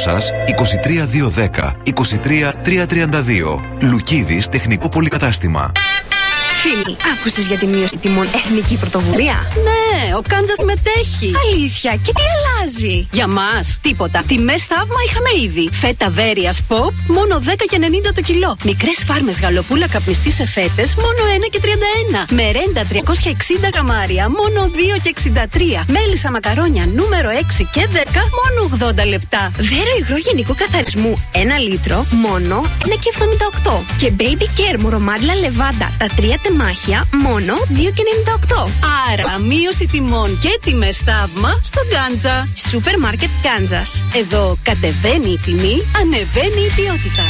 σας 23210 23332. Λουκίδης Τεχνικό Πολυκατάστημα. Φίλοι, άκουσες για τη μείωση τιμών εθνική πρωτοβουλία? Ναι, ο Κάντζας συμμετέχει. Αλήθεια, και τι αλλάζει? Για μας, τίποτα. Τιμές θαύμα είχαμε ήδη. Φέτα Βέρειας Pop, μόνο 10,90 το κιλό. Μικρές φάρμες γαλοπούλα καπνιστή σε φέτες, μόνο 1,31. Μερέντα 360 γραμμάρια, μόνο 2,63. Μέλισσα μακαρόνια νούμερο 6 και 10, μόνο 80 λεπτά. Βέρο υγρό γενικού καθαρισμού 1 λίτρο, μόνο 1,78. Και Baby Care μορομάντλα λεβάντα, τα 3 τεμάχια, μόνο 2,98. Άρα, μείωση τιμών και τιμές θαύμα στο Κάντζα. Σούπερ μάρκετ Κάντζας. Εδώ κατεβαίνει η τιμή, ανεβαίνει η ποιότητα.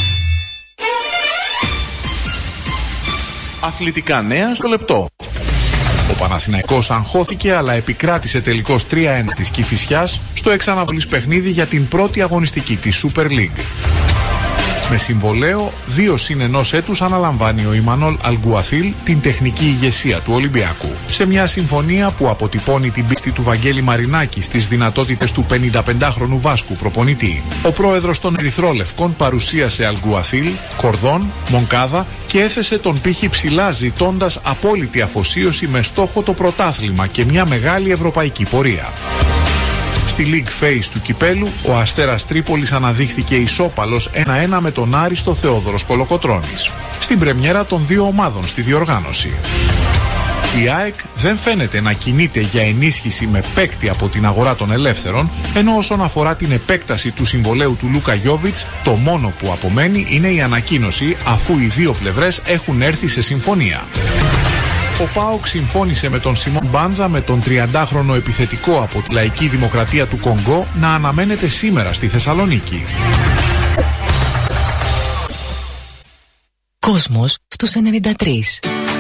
Αθλητικά νέα στο λεπτό. Ο Παναθηναϊκός αγχώθηκε αλλά επικράτησε τελικώς 3-1 της Κηφισιάς στο εξαναβολής παιχνίδι για την πρώτη αγωνιστική της Super League. Με συμβολέο 2+1 έτους αναλαμβάνει ο Ιμανόλ Αλγκουαθίλ την τεχνική ηγεσία του Ολυμπιακού. Σε μια συμφωνία που αποτυπώνει την πίστη του Βαγγέλη Μαρινάκη στις δυνατότητες του 55χρονου Βάσκου προπονητή. Ο πρόεδρος των Ερυθρόλευκων παρουσίασε Αλγκουαθίλ, Κορδόν, Μονκάδα και έθεσε τον πύχη ψηλά, ζητώντας απόλυτη αφοσίωση με στόχο το πρωτάθλημα και μια μεγάλη ευρωπαϊκή πορεία. Στη League Phase του κυπέλου, ο Αστέρας Τρίπολης αναδείχθηκε ισόπαλος 1-1 με τον Άριστο Θεόδωρος Κολοκοτρώνης. Στην πρεμιέρα των δύο ομάδων στη διοργάνωση. Η ΑΕΚ δεν φαίνεται να κινείται για ενίσχυση με παίκτη από την αγορά των ελεύθερων, ενώ όσον αφορά την επέκταση του συμβολέου του Λούκα Γιόβιτς, το μόνο που απομένει είναι η ανακοίνωση, αφού οι δύο πλευρές έχουν έρθει σε συμφωνία. Ο ΠΑΟΚ συμφώνησε με τον Σιμών Μπάντζα, με τον 30χρονο επιθετικό από τη Λαϊκή Δημοκρατία του Κονγκό, να αναμένεται σήμερα στη Θεσσαλονίκη. Κόσμος στους 93.